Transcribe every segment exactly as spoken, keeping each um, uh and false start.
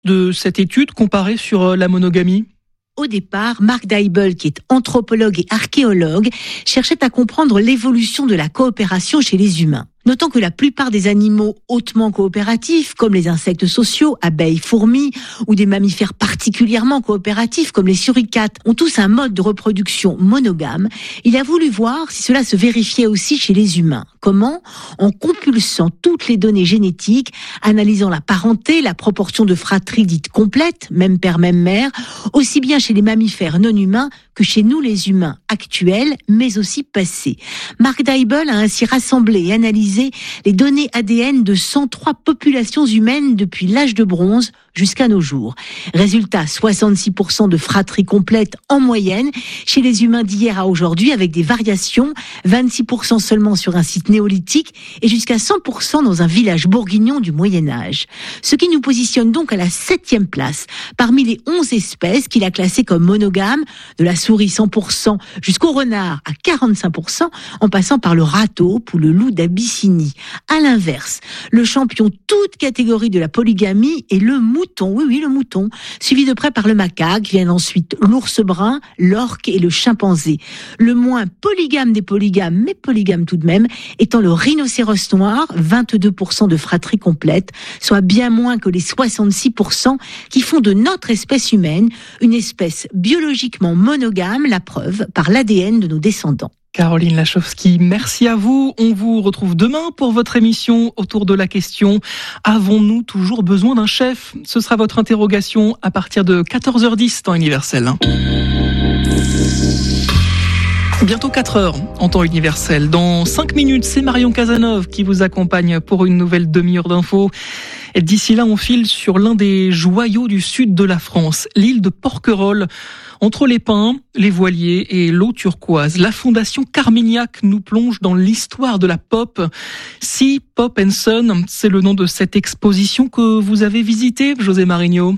de cette étude comparée sur la monogamie ? Au départ, Mark Dybul, qui est anthropologue et archéologue, cherchait à comprendre l'évolution de la coopération chez les humains. Notant que la plupart des animaux hautement coopératifs, comme les insectes sociaux, abeilles, fourmis, ou des mammifères particulièrement coopératifs, comme les suricates, ont tous un mode de reproduction monogame, il a voulu voir si cela se vérifiait aussi chez les humains. Comment ? En compulsant toutes les données génétiques, analysant la parenté, la proportion de fratrie dite complète, même père, même mère, aussi bien chez les mammifères non humains que chez nous les humains actuels, mais aussi passés. Mark Dybul a ainsi rassemblé et analysé les données A D N de cent trois populations humaines depuis l'âge de bronze jusqu'à nos jours. Résultat, soixante-six pour cent de fratrie complète en moyenne chez les humains d'hier à aujourd'hui, avec des variations, vingt-six pour cent seulement sur un site néolithique et jusqu'à cent pour cent dans un village bourguignon du Moyen-Âge. Ce qui nous positionne donc à la septième place parmi les onze espèces qu'il a classées comme monogames, de la souris cent pour cent jusqu'au renard à quarante-cinq pour cent, en passant par le rat taupe ou le loup d'Abyssinie. À l'inverse, le champion toute catégorie de la polygamie est le mouton, oui oui le mouton, suivi de près par le macaque, viennent ensuite l'ours brun, l'orque et le chimpanzé. Le moins polygame des polygames, mais polygame tout de même, étant le rhinocéros noir, vingt-deux pour cent de fratrie complète, soit bien moins que les soixante-six pour cent qui font de notre espèce humaine une espèce biologiquement monogame, la preuve par l'A D N de nos descendants. Caroline Lachowski, merci à vous. On vous retrouve demain pour votre émission autour de la question « Avons-nous toujours besoin d'un chef ?» Ce sera votre interrogation à partir de quatorze heures dix, temps universel. Bientôt quatre heures en temps universel. Dans cinq minutes, c'est Marion Cazeneuve qui vous accompagne pour une nouvelle demi-heure d'infos. Et d'ici là, on file sur l'un des joyaux du sud de la France, l'île de Porquerolles. Entre les pins, les voiliers et l'eau turquoise, la Fondation Carmignac nous plonge dans l'histoire de la pop. Si Pop and Son, c'est le nom de cette exposition que vous avez visitée, José Marigno.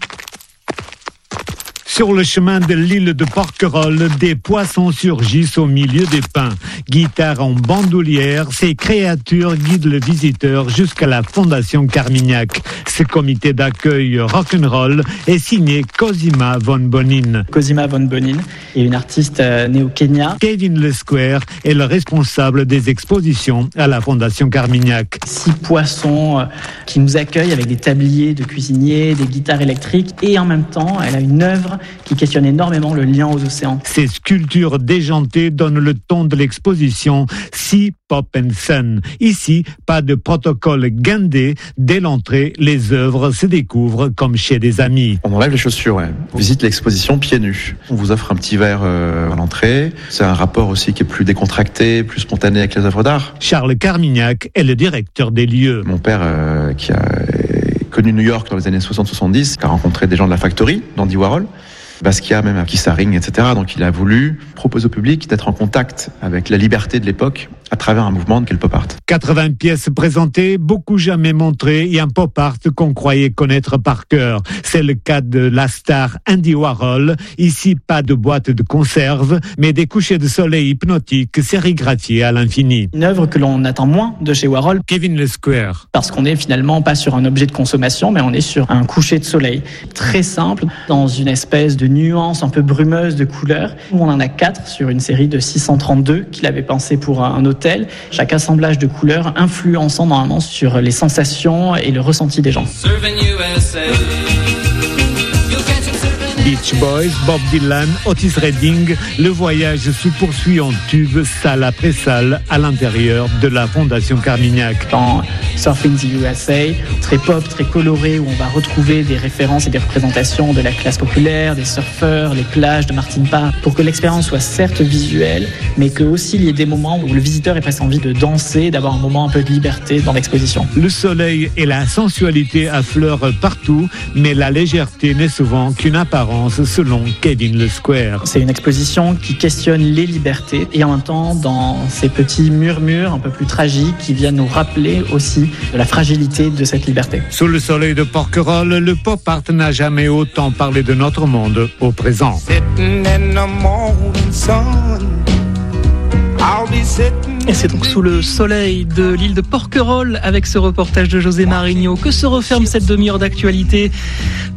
Sur le chemin de l'île de Porquerolles, des poissons surgissent au milieu des pins. Guitare en bandoulière, ces créatures guident le visiteur jusqu'à la Fondation Carmignac. Ce comité d'accueil rock'n'roll est signé Cosima von Bonin. Cosima von Bonin est une artiste née au Kenya. Kevin Le Square est le responsable des expositions à la Fondation Carmignac. Six poissons qui nous accueillent avec des tabliers de cuisiniers, des guitares électriques et en même temps, elle a une œuvre qui questionne énormément le lien aux océans. Ces sculptures déjantées donnent le ton de l'exposition Sea, Pop and Son. Ici, pas de protocole guindé. Dès l'entrée, les œuvres se découvrent comme chez des amis. On enlève les chaussures, ouais. On visite l'exposition pieds nus. On vous offre un petit verre euh, à l'entrée. C'est un rapport aussi qui est plus décontracté, plus spontané avec les œuvres d'art. Charles Carmignac est le directeur des lieux. Mon père, euh, qui a connu New York dans les années soixante soixante-dix, qui a rencontré des gens de la Factory, d'Andy Warhol, Basquiat, même à Kissaring, et cetera. Donc il a voulu proposer au public d'être en contact avec la liberté de l'époque à travers un mouvement qu'est le pop art. quatre-vingts pièces présentées, beaucoup jamais montrées, et un pop art qu'on croyait connaître par cœur. C'est le cas de la star Andy Warhol. Ici, pas de boîte de conserve, mais des couchers de soleil hypnotiques sérigraphiés à l'infini. Une œuvre que l'on attend moins de chez Warhol. Kevin Le Square. Parce qu'on est finalement pas sur un objet de consommation, mais on est sur un coucher de soleil. Très simple, dans une espèce de nuance un peu brumeuse de couleurs. On en a quatre sur une série de six cent trente-deux qu'il avait pensé pour un hôtel. Chaque assemblage de couleurs influençant normalement sur les sensations et le ressenti des gens. Beach Boys, Bob Dylan, Otis Redding, le voyage se poursuit en tube, salle après salle, à l'intérieur de la Fondation Carmignac. Dans Surfing the U S A, très pop, très coloré, où on va retrouver des références et des représentations de la classe populaire, des surfeurs, les plages de Martin Parr, pour que l'expérience soit certes visuelle, mais que aussi il y ait des moments où le visiteur ait presque envie de danser, d'avoir un moment un peu de liberté dans l'exposition. Le soleil et la sensualité affleurent partout, mais la légèreté n'est souvent qu'une apparence, selon Kevin Le Square. C'est une exposition qui questionne les libertés et en même temps dans ces petits murmures un peu plus tragiques qui viennent nous rappeler aussi de la fragilité de cette liberté. Sous le soleil de Porquerolles, le pop art n'a jamais autant parlé de notre monde au présent. Et c'est donc sous le soleil de l'île de Porquerolles, avec ce reportage de José Marigno, que se referme cette demi-heure d'actualité.